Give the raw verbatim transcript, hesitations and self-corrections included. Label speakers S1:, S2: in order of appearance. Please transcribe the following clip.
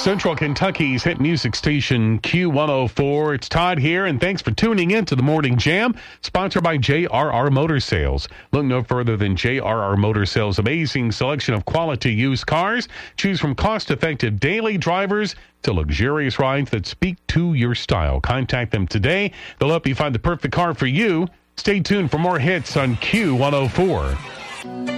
S1: Central Kentucky's hit music station Q one oh four. It's Todd here, and thanks for tuning in to the Morning Jam, sponsored by J R R Motor Sales. Look no further than J R R Motor Sales' amazing selection of quality used cars. Choose from cost-effective daily drivers to luxurious rides that speak to your style. Contact them today. They'll help you find the perfect car for you. Stay tuned for more hits on Q one oh four.